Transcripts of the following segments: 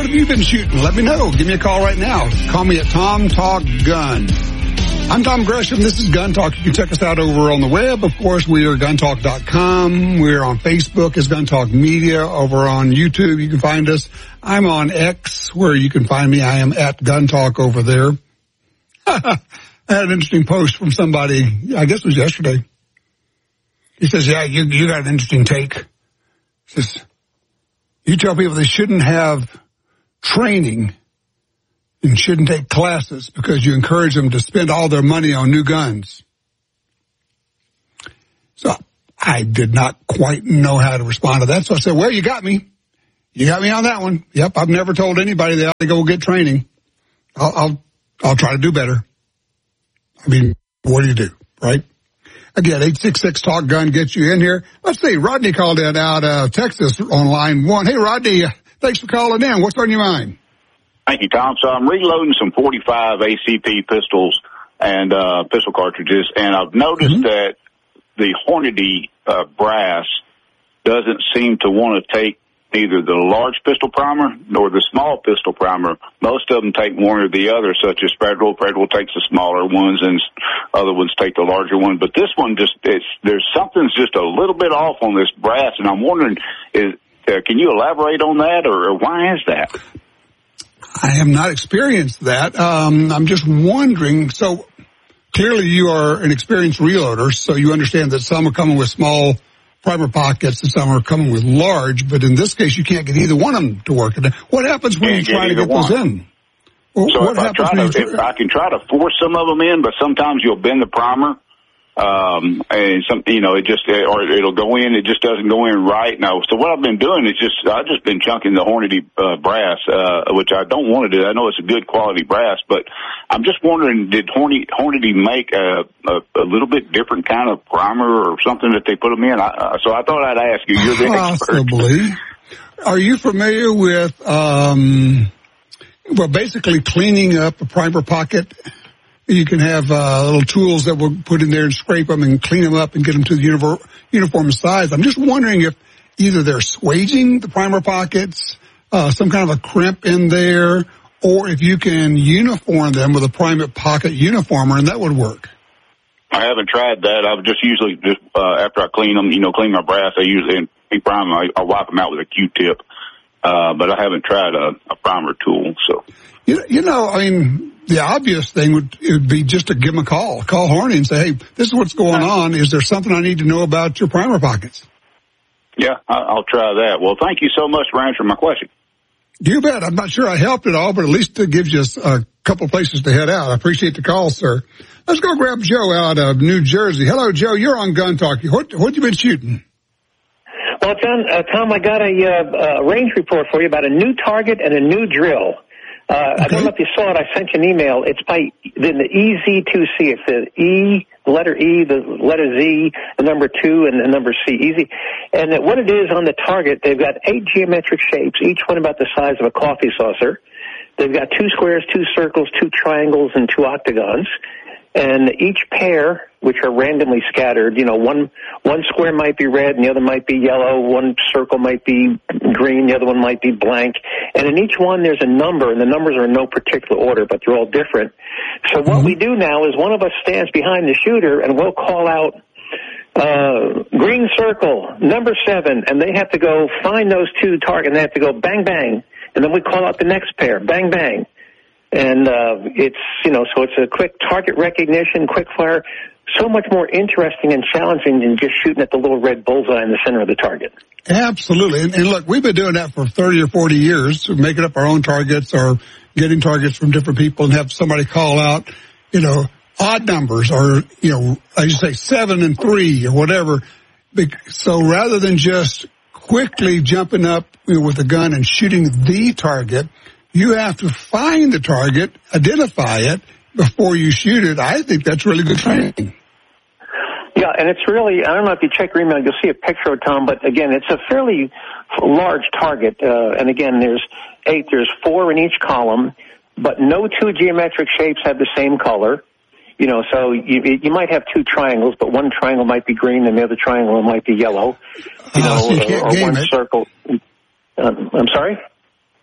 have you been shooting? Let me know. Give me a call right now. Call me at Tom Talk Gun. I'm Tom Gresham. This is Gun Talk. You can check us out over on the web. Of course, we are guntalk.com. We're on Facebook as Gun Talk Media. Over on YouTube, you can find us. I'm on X, where you can find me. I am at Gun Talk over there. I had an interesting post from somebody, I guess it was yesterday. He says, yeah, you got an interesting take. He says, you tell people they shouldn't have training and shouldn't take classes because you encourage them to spend all their money on new guns. So I did not quite know how to respond to that. So I said, well, you got me. You got me on that one. Yep, I've never told anybody they ought to go get training. I'll try to do better. I mean, what do, right? Again, 866-TALK-GUN gets you in here. Let's see, Rodney called in out of Texas on line 1. Hey, Rodney, thanks for calling in. What's on your mind? Thank you, Tom. So I'm reloading some 45 ACP pistols and pistol cartridges, and I've noticed that the Hornady brass doesn't seem to want to take either the large pistol primer nor the small pistol primer. Most of them take one or the other, such as Federal. Federal takes the smaller ones, and other ones take the larger one. But this one there's something's just a little bit off on this brass, and I'm wondering, can you elaborate on that, or why is that? I have not experienced that. I'm just wondering. So clearly you are an experienced reloader, so you understand that some are coming with small primer pockets and some are coming with large, but in this case you can't get either one of them to work. What happens when you try to get those in? So if I can try to force some of them in, but sometimes you'll bend the primer, and some, it'll go in, it just doesn't go in right. Now, so what I've been doing is I've just been chunking the Hornady brass, which I don't want to do. I know it's a good quality brass, but I'm just wondering, did Hornady make a little bit different kind of primer or something that they put them in? So I thought I'd ask you. You're the expert. Possibly. Are you familiar with, basically cleaning up a primer pocket? You can have little tools that we'll put in there and scrape them and clean them up and get them to the uniform size. I'm just wondering if either they're swaging the primer pockets, some kind of a crimp in there, or if you can uniform them with a primer pocket uniformer, and that would work. I haven't tried that. I've just usually after I clean them, clean my brass, I usually prime them. I wipe them out with a Q-tip. But I haven't tried a primer tool, so. The obvious thing would be just to give them a call. Call Hornady and say, hey, this is what's going on. Is there something I need to know about your primer pockets? Yeah, I'll try that. Well, thank you so much for answering my question. You bet. I'm not sure I helped at all, but at least it gives you a couple of places to head out. I appreciate the call, sir. Let's go grab Joe out of New Jersey. Hello, Joe. You're on Gun Talk. What you been shooting? Well, Tom, I got a range report for you about a new target and a new drill. I don't know if you saw it. I sent you an email. It's by the EZ2C. It's the E, the letter E, the letter Z, the number 2, and the number C. Easy. And what it is on the target, they've got 8 geometric shapes, each one about the size of a coffee saucer. They've got 2 squares, 2 circles, 2 triangles, and 2 octagons. And each pair, which are randomly scattered, one square might be red and the other might be yellow, one circle might be green, the other one might be blank. And in each one there's a number, and the numbers are in no particular order, but they're all different. So what we do now is one of us stands behind the shooter and we'll call out, green circle, number 7, and they have to go find those 2 targets, and they have to go bang, bang. And then we call out the next pair, bang, bang. And so it's a quick target recognition, quick fire, so much more interesting and challenging than just shooting at the little red bullseye in the center of the target. Absolutely. And look, we've been doing that for 30 or 40 years, making up our own targets or getting targets from different people and have somebody call out, odd numbers or, I just say 7 and 3 or whatever. So rather than just quickly jumping up with a gun and shooting the target, you have to find the target, identify it before you shoot it. I think that's really good training. Yeah, and it's really, I don't know if you check your email, you'll see a picture of Tom, but again, it's a fairly large target. And again, there's 8, there's 4 in each column, but no 2 geometric shapes have the same color. So you might have 2 triangles, but one triangle might be green and the other triangle might be yellow. So you can't or game one it. circle. I'm sorry?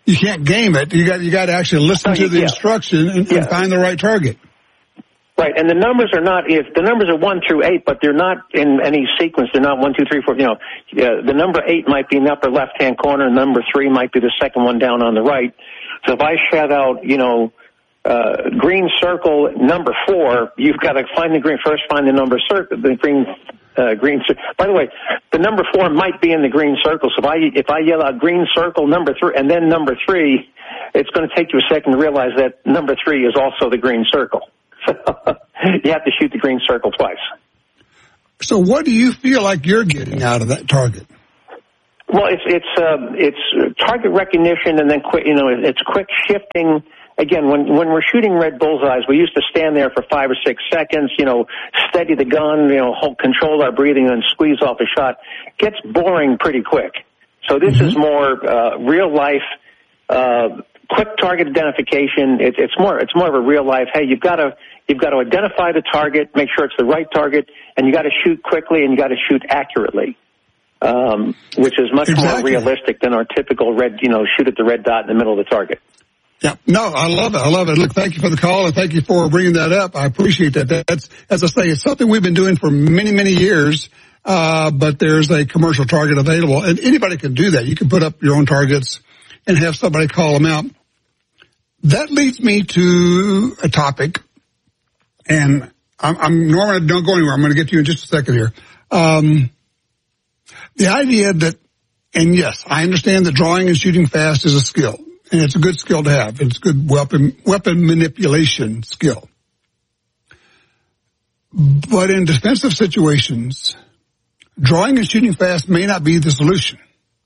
You can't game it. You got to actually listen to the instruction and find the right target. Right, and the numbers are not, if the numbers are 1 through 8, but they're not in any sequence. They're not 1, 2, 3, 4, the number 8 might be in the upper left-hand corner, number 3 might be the second one down on the right. So if I shout out, green circle number 4, you've got to find the green, first find the number circle, the green circle. By the way, the number 4 might be in the green circle, so if I yell out green circle number 3, and then number 3, it's going to take you a second to realize that number 3 is also the green circle. You have to shoot the green circle twice. So what do you feel like you're getting out of that target? Well, it's target recognition, and then it's quick shifting. Again, when we're shooting red bullseyes, we used to stand there for 5 or 6 seconds, steady the gun, control our breathing and squeeze off a shot. Gets boring pretty quick. So this is more real life. Quick target identification. It's more of a real life. Hey, you've got to identify the target, make sure it's the right target, and you got to shoot quickly and you got to shoot accurately, which is much more realistic than our typical red. Shoot at the red dot in the middle of the target. Yeah, no, I love it. Look, thank you for the call and thank you for bringing that up. I appreciate that. That's, as I say, it's something we've been doing for many, many years. But there's a commercial target available, and anybody can do that. You can put up your own targets and have somebody call them out. That leads me to a topic, and I'm Norman, don't go anywhere. I'm going to get to you in just a second here. The idea that, and yes, I understand that drawing and shooting fast is a skill, and it's a good skill to have. It's a good weapon manipulation skill. But in defensive situations, drawing and shooting fast may not be the solution.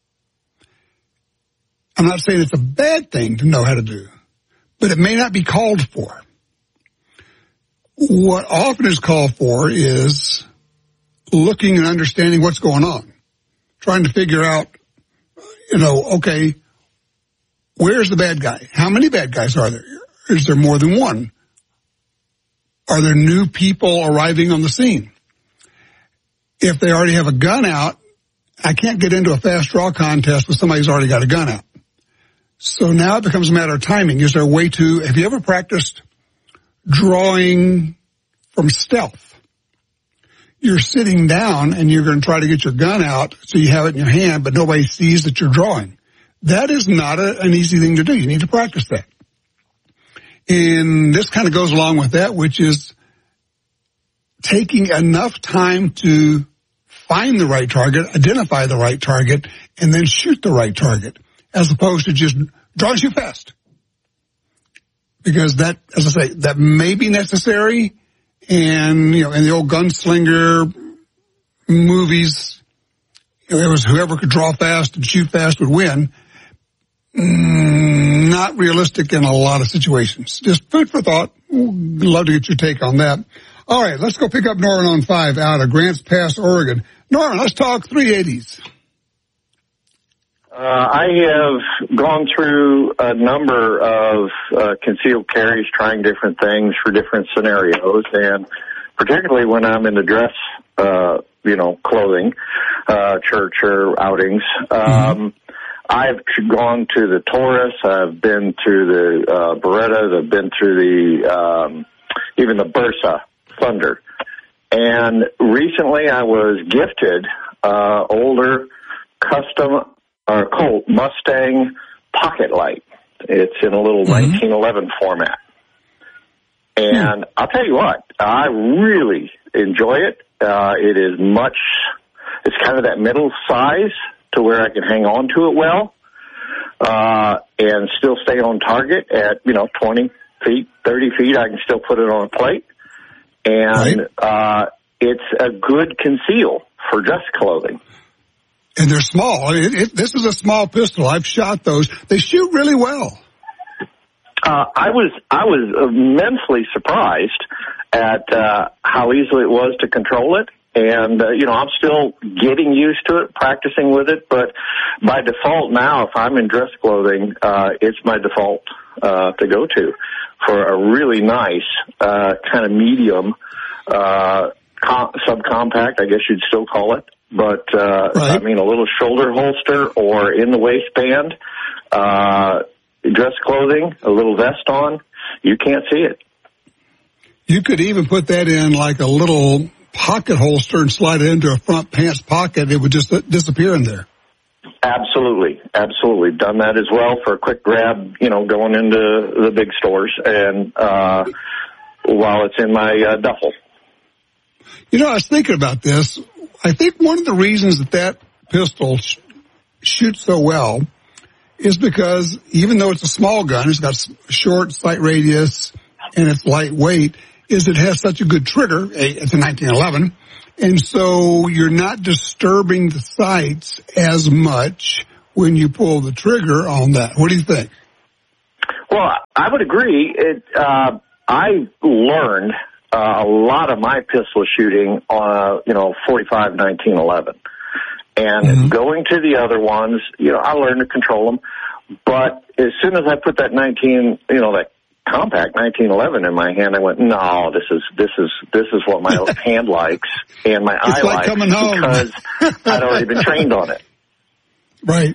I'm not saying it's a bad thing to know how to do, but it may not be called for. What often is called for is looking and understanding what's going on, trying to figure out, okay, where's the bad guy? How many bad guys are there? Is there more than one? Are there new people arriving on the scene? If they already have a gun out, I can't get into a fast draw contest with somebody who's already got a gun out. So now it becomes a matter of timing. Is there a way have you ever practiced drawing from stealth? You're sitting down and you're going to try to get your gun out so you have it in your hand, but nobody sees that you're drawing. That is not an easy thing to do. You need to practice that. And this kind of goes along with that, which is taking enough time to find the right target, identify the right target, and then shoot the right target, as opposed to just draw and shoot fast. Because that, as I say, that may be necessary, and, in the old gunslinger movies, it was whoever could draw fast and shoot fast would win. Not realistic in a lot of situations. Just food for thought. Love to get your take on that. All right, let's go pick up Norman on 5 out of Grants Pass, Oregon. Norman, let's talk 380s. I have gone through a number of concealed carries, trying different things for different scenarios, and particularly when I'm in the dress, clothing, church or outings. I've gone to the Taurus. I've been to the Berettas. I've been through the even the Bersa Thunder. And recently I was gifted older custom Colt Mustang Pocket Light. It's in a little 1911 format. And I'll tell you what, I really enjoy it. It is it's kind of that middle size to where I can hang on to it well, and still stay on target at, 20 feet, 30 feet. I can still put it on a plate. And it's a good conceal for dress clothing. And they're small. This is a small pistol. I've shot those. They shoot really well. I was immensely surprised at how easy it was to control it. And, I'm still getting used to it, practicing with it. But by default now, if I'm in dress clothing, it's my default to go to for a really nice kind of medium subcompact, I guess you'd still call it. But, a little shoulder holster or in the waistband, dress clothing, a little vest on, you can't see it. You could even put that in like a little pocket holster and slide it into a front pants pocket. It would just disappear in there. Absolutely. Done that as well for a quick grab, going into the big stores and while it's in my duffel. I was thinking about this. I think one of the reasons that pistol shoots so well is because even though it's a small gun, it's got a short sight radius and it's lightweight, is it has such a good trigger. It's a 1911. And so you're not disturbing the sights as much when you pull the trigger on that. What do you think? Well, I would agree. I learned a lot of my pistol shooting on, 45 1911. And going to the other ones, I learned to control them. But as soon as I put that that compact 1911 in my hand, I went, no, this is what my hand likes and my eye likes coming home. Because I'd already been trained on it. Right.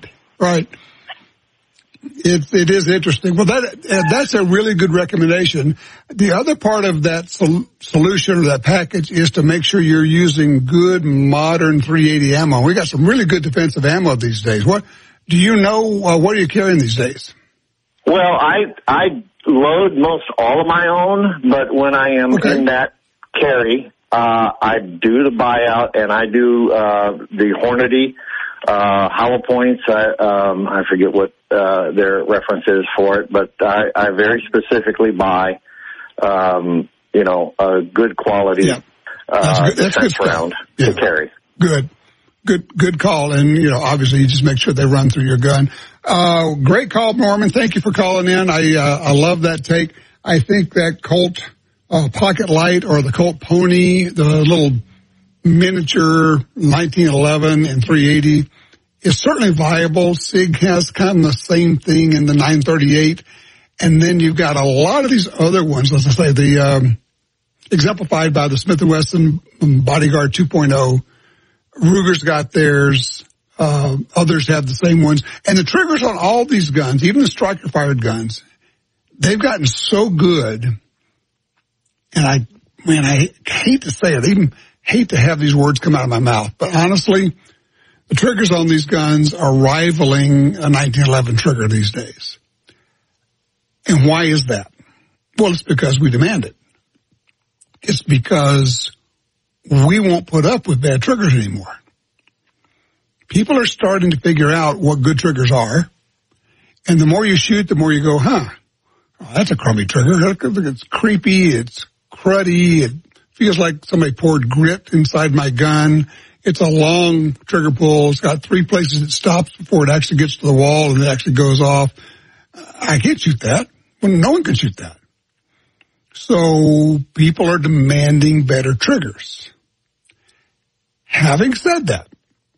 It is interesting. Well, that's a really good recommendation. The other part of that solution or that package is to make sure you're using good modern 380 ammo. We got some really good defensive ammo these days. What do you know? What are you carrying these days? Well, I load most all of my own, but when I am in that carry, I do the buyout and I do the Hornady hollow points. I forget what their reference is for it, but I very specifically buy a good quality defense round to carry. Good call. And, obviously you just make sure they run through your gun. Great call, Norman. Thank you for calling in. I love that take. I think that Colt Pocket Light or the Colt Pony, the little miniature 1911 and 380 is certainly viable. SIG has kind of the same thing in the 938. And then you've got a lot of these other ones, as I say, the exemplified by the Smith & Wesson Bodyguard 2.0. Ruger's got theirs. Others have the same ones. And the triggers on all these guns, even the striker-fired guns, they've gotten so good. And I hate to say it, I even hate to have these words come out of my mouth. But honestly, the triggers on these guns are rivaling a 1911 trigger these days. And why is that? Well, it's because we demand it. It's because we won't put up with bad triggers anymore. People are starting to figure out what good triggers are. And the more you shoot, the more you go, that's a crummy trigger. It's creepy. It's cruddy. It feels like somebody poured grit inside my gun. It's a long trigger pull. It's got 3 places it stops before it actually gets to the wall and it actually goes off. I can't shoot that. Well, no one can shoot that. So people are demanding better triggers. Having said that,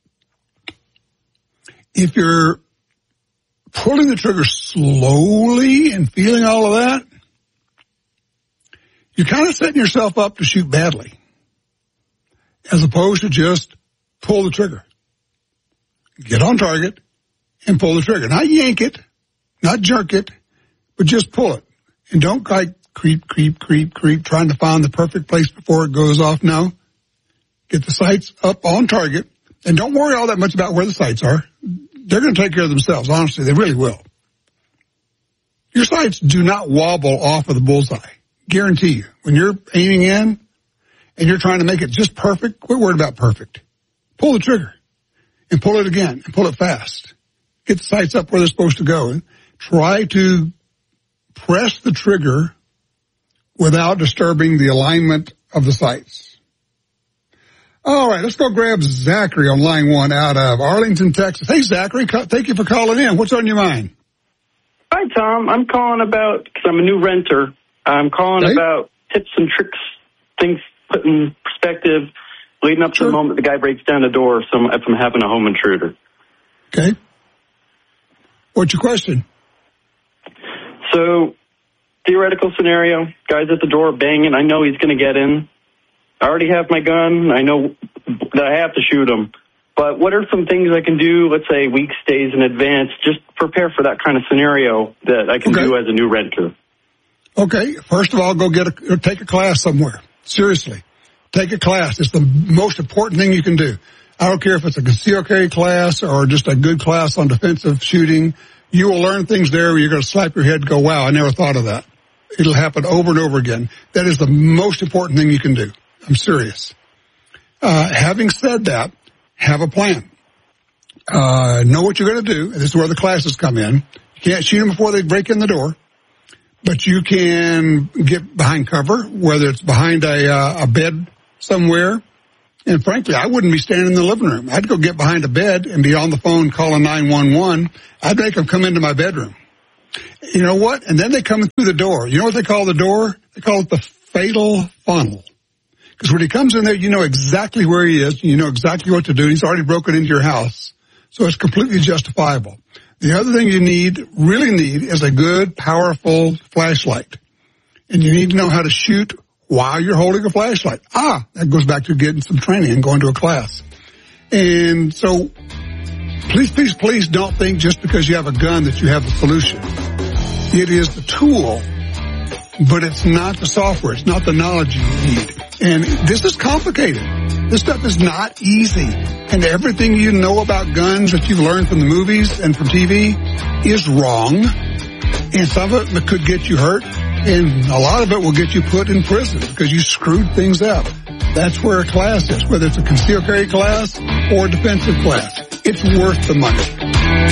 if you're pulling the trigger slowly and feeling all of that, you're kind of setting yourself up to shoot badly, as opposed to just pull the trigger. Get on target and pull the trigger. Not yank it, not jerk it, but just pull it. And don't like creep, trying to find the perfect place before it goes off. No. Get the sights up on target, and don't worry all that much about where the sights are. They're going to take care of themselves. Honestly, they really will. Your sights do not wobble off of the bullseye. Guarantee you. When you're aiming in and you're trying to make it just perfect, quit worrying about perfect. Pull the trigger and pull it again and pull it fast. Get the sights up where they're supposed to go and try to press the trigger without disturbing the alignment of the sights. All right, let's go grab Zachary on line 1 out of Arlington, Texas. Hey, Zachary, thank you for calling in. What's on your mind? Hi, Tom. I'm calling about, because I'm a new renter, I'm calling about tips and tricks, things put in perspective, leading up to the moment the guy breaks down the door if I'm having a home intruder. Okay. What's your question? So, theoretical scenario, guy's at the door banging. I know he's going to get in. I already have my gun. I know that I have to shoot him, But what are some things I can do, let's say weeks, days in advance, just prepare for that kind of scenario that I can do as a new renter? Okay. First of all, go take a class somewhere. Seriously. Take a class. It's the most important thing you can do. I don't care if it's a concealed carry class or just a good class on defensive shooting. You will learn things there where you're going to slap your head and go, wow, I never thought of that. It'll happen over and over again. That is the most important thing you can do. I'm serious. Having said that, have a plan. Know what you're going to do. This is where the classes come in. You can't shoot them before they break in the door, but you can get behind cover, whether it's behind a bed somewhere. And frankly, I wouldn't be standing in the living room. I'd go get behind a bed and be on the phone calling 911. I'd make them come into my bedroom. You know what? And then they come through the door. You know what they call the door? They call it the fatal funnel. Because when he comes in there, you know exactly where he is. You know exactly what to do. He's already broken into your house. So it's completely justifiable. The other thing you really need, is a good, powerful flashlight. And you need to know how to shoot while you're holding a flashlight. That goes back to getting some training and going to a class. And so please don't think just because you have a gun that you have the solution. It is the tool, but it's not the software. It's not the knowledge you need. And this is complicated. This stuff is not easy. And everything you know about guns that you've learned from the movies and from TV is wrong. And some of it could get you hurt. And a lot of it will get you put in prison because you screwed things up. That's where a class is, whether it's a concealed carry class or a defensive class. It's worth the money.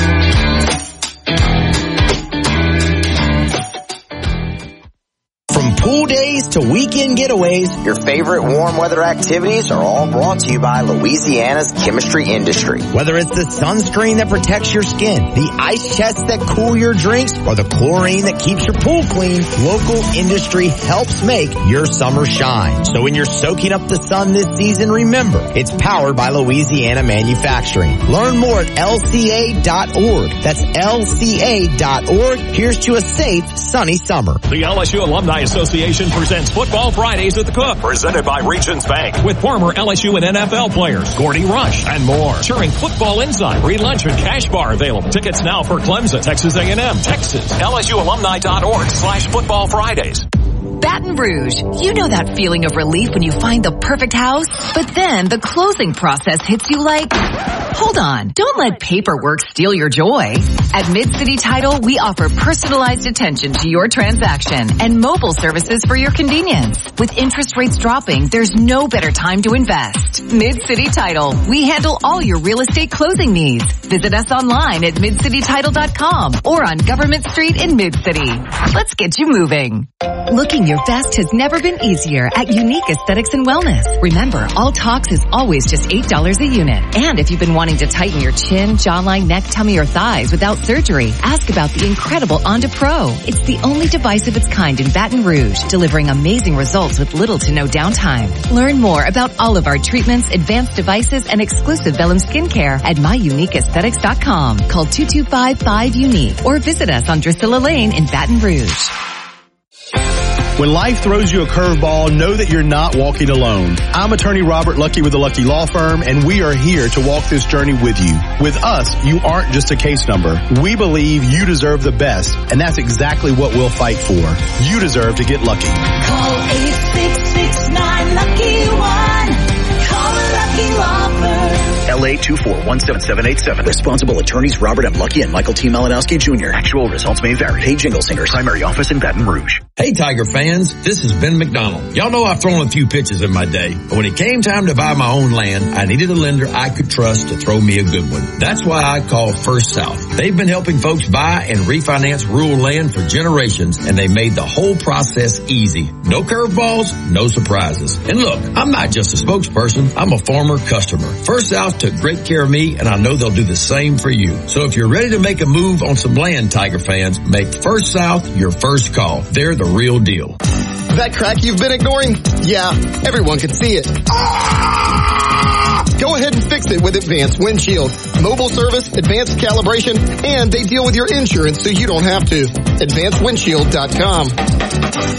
From pool days to weekend getaways, your favorite warm weather activities are all brought to you by Louisiana's chemistry industry. Whether it's the sunscreen that protects your skin, the ice chests that cool your drinks, or the chlorine that keeps your pool clean, local industry helps make your summer shine. So when you're soaking up the sun this season, remember, it's powered by Louisiana Manufacturing. Learn more at lca.org. That's lca.org. Here's to a safe, sunny summer. The LSU Alumni Association presents Football Fridays at the Cook, presented by Regions Bank, with former LSU and NFL players Gordy Rush and more. Cheering football inside, free lunch and cash bar available. Tickets now for Clemson, Texas A&M, Texas. LSUalumni.org/Football Fridays. Baton Rouge. You know that feeling of relief when you find the perfect house, but then the closing process hits you like, hold on, don't let paperwork steal your joy. At Mid-City Title, we offer personalized attention to your transaction and mobile services for your convenience. With interest rates dropping, there's no better time to invest. Mid-City Title. We handle all your real estate closing needs. Visit us online at midcitytitle.com or on Government Street in Mid-City. Let's get you moving. Looking your best has never been easier at Unique Aesthetics and Wellness. Remember, all Tox is always just $8 a unit. And if you've been wanting to tighten your chin, jawline, neck, tummy, or thighs without surgery, ask about the incredible Onda Pro. It's the only device of its kind in Baton Rouge, delivering amazing results with little to no downtime. Learn more about all of our treatments, advanced devices, and exclusive Vellum skincare at myuniqueaesthetics.com. Call 225-5UNIQUE or visit us on Drusilla Lane in Baton Rouge. When life throws you a curveball, know that you're not walking alone. I'm attorney Robert Lucky with the Lucky Law Firm, and we are here to walk this journey with you. With us, you aren't just a case number. We believe you deserve the best, and that's exactly what we'll fight for. You deserve to get lucky. Call 866-9-LUCKY-1. Call the Lucky Law Firm. LA 2417787. Responsible attorneys Robert M. Lucky and Michael T. Malinowski Jr. Actual results may vary. Hey, Jingle Singers. Primary office in Baton Rouge. Hey, Tiger fans. This is Ben McDonald. Y'all know I've thrown a few pitches in my day, but when it came time to buy my own land, I needed a lender I could trust to throw me a good one. That's why I called First South. They've been helping folks buy and refinance rural land for generations, and they made the whole process easy. No curveballs, no surprises. And look, I'm not just a spokesperson. I'm a former customer. First South took great care of me, and I know they'll do the same for you. So if you're ready to make a move on some land, Tiger fans, make First South your first call. They're the real deal. That crack you've been ignoring? Yeah, everyone can see it. Go ahead and fix it with Advanced Windshield. Mobile service, advanced calibration, and they deal with your insurance so you don't have to. AdvancedWindshield.com.